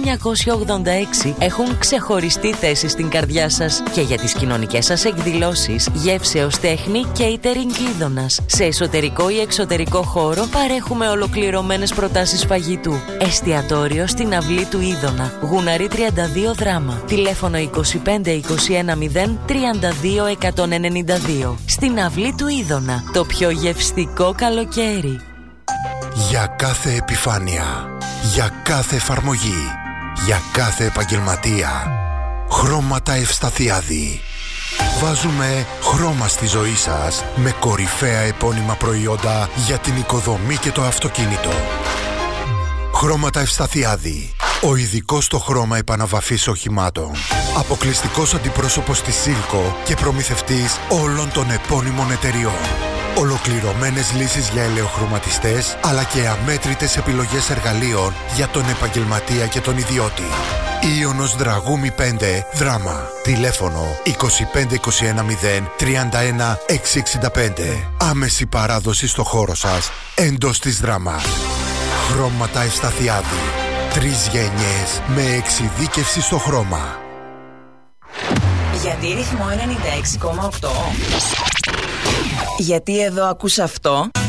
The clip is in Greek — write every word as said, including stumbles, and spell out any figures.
εννιακόσια ογδόντα έξι έχουν ξεχωριστή θέση στην καρδιά σας και για τις κοινωνικές σας εκδηλώσεις, γεύσεως τέχνη, catering Είδωνας. Σε εσωτερικό ή εξωτερικό χώρο παρέχουμε ολοκληρωμένες προτάσεις φαγητού. Εστιατόριο στην αυλή του Είδωνα, Γουναρή τριάντα δύο Δράμα. Τηλέφωνο είκοσι πέντε είκοσι ένα μηδέν τριάντα δύο εκατόν ενενήντα δύο. Στην αυλή του Είδωνα, το πιο γευστικό καλοκαίρι. Για κάθε επιφάνεια, για κάθε εφαρμογή, για κάθε επαγγελματία, Χρώματα Ευσταθιάδη. Βάζουμε χρώμα στη ζωή σας με κορυφαία επώνυμα προϊόντα για την οικοδομή και το αυτοκίνητο. Χρώματα Ευσταθιάδη. Ο ειδικός στο χρώμα επαναβαφής οχημάτων. Αποκλειστικός αντιπρόσωπος της Σίλκο και προμηθευτής όλων των επώνυμων εταιριών. Ολοκληρωμένες λύσεις για ελαιοχρωματιστές, αλλά και αμέτρητες επιλογές εργαλείων για τον επαγγελματία και τον ιδιώτη. Ίωνος Δραγούμη πέντε, Δράμα. Τηλέφωνο είκοσι πέντε είκοσι ένα μηδέν τριάντα ένα εξακόσια εξήντα πέντε. Άμεση παράδοση στο χώρο σας εντός της Δράμας. Χρώματα Ευσταθιάδη. Τρεις γενιές με εξειδίκευση στο χρώμα. Γιατί ρυθμό ενενήντα έξι κόμμα οκτώ? Γιατί εδώ ακούς αυτό?